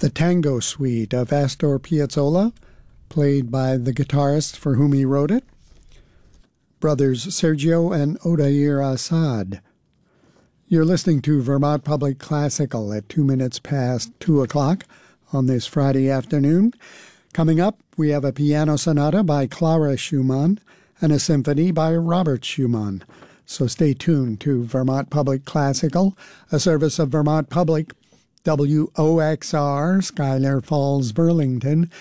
the Tango Suite of Astor Piazzolla, played by the guitarist for whom he wrote it, brothers Sergio and Odair Assad. You're listening to Vermont Public Classical at 2 minutes past 2 o'clock on this Friday afternoon. Coming up, we have a piano sonata by Clara Schumann and a symphony by Robert Schumann. So stay tuned to Vermont Public Classical, a service of Vermont Public, WOXR, Schuyler Falls, Burlington,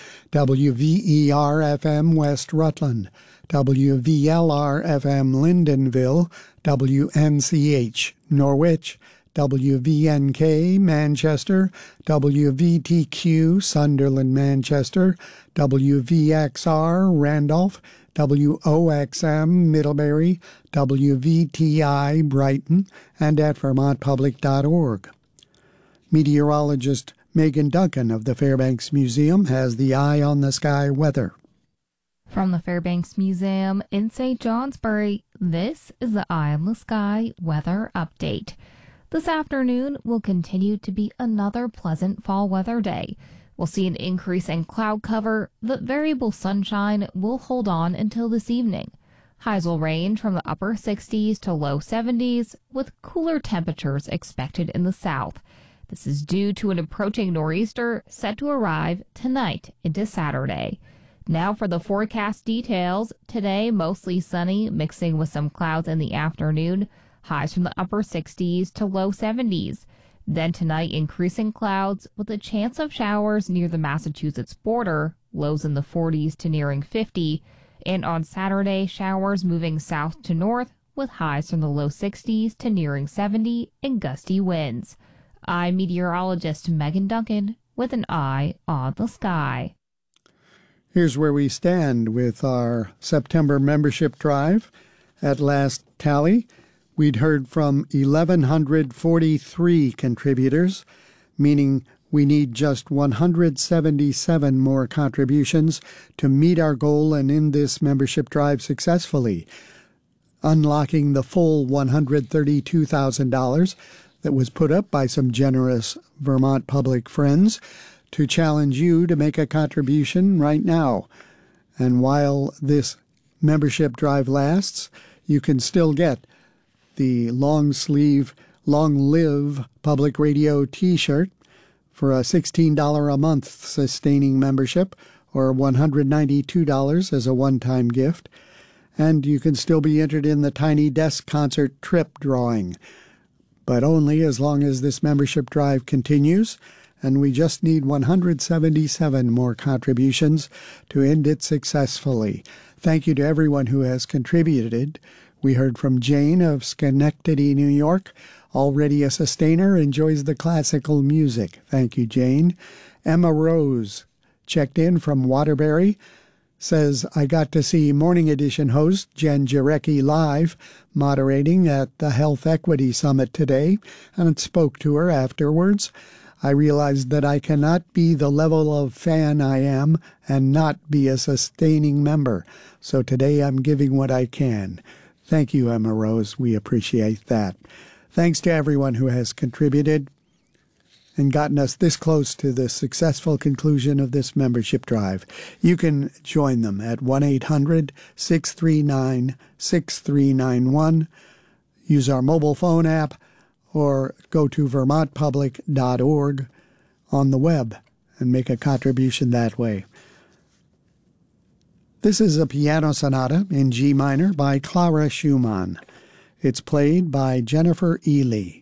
WVER-FM, West Rutland, WVLR-FM, Lyndonville, WNCH, Norwich, WVNK, Manchester, WVTQ, Sunderland, Manchester, WVXR, Randolph, WOXM, Middlebury, WVTI, Brighton, and at vermontpublic.org. Meteorologist Megan Duncan of the Fairbanks Museum has the Eye on the Sky weather. From the Fairbanks Museum in St. Johnsbury, this is the Eye on the Sky weather update. This afternoon will continue to be another pleasant fall weather day. We'll see an increase in cloud cover. The variable sunshine will hold on until this evening. Highs will range from the upper 60s to low 70s, with cooler temperatures expected in the south. This is due to an approaching nor'easter set to arrive tonight into Saturday. Now for the forecast details. Today, mostly sunny, mixing with some clouds in the afternoon. Highs from the upper 60s to low 70s. Then tonight, increasing clouds with a chance of showers near the Massachusetts border, lows in the 40s to nearing 50. And on Saturday, showers moving south to north with highs from the low 60s to nearing 70 and gusty winds. I'm meteorologist Megan Duncan with an Eye on the Sky. Here's where we stand with our September membership drive. At last tally, we'd heard from 1,143 contributors, meaning we need just 177 more contributions to meet our goal and end this membership drive successfully, unlocking the full $132,000 that was put up by some generous Vermont Public friends to challenge you to make a contribution right now. And while this membership drive lasts, you can still get the long sleeve, long live public radio t-shirt for a $16 a month sustaining membership or $192 as a one-time gift. And you can still be entered in the Tiny Desk concert trip drawing, but only as long as this membership drive continues, and we just need 177 more contributions to end it successfully. Thank you to everyone who has contributed. We heard from Jane of Schenectady, New York, already a sustainer, enjoys the classical music. Thank you, Jane. Emma Rose checked in from Waterbury, says, I got to see Morning Edition host Jen Jarecki live moderating at the Health Equity Summit today, and spoke to her afterwards. I realized that I cannot be the level of fan I am and not be a sustaining member. So today I'm giving what I can. Thank you, Emma Rose. We appreciate that. Thanks to everyone who has contributed and gotten us this close to the successful conclusion of this membership drive. You can join them at 1-800-639-6391. Use our mobile phone app or go to vermontpublic.org on the web and make a contribution that way. This is a piano sonata in G minor by Clara Schumann. It's played by Jennifer Ely.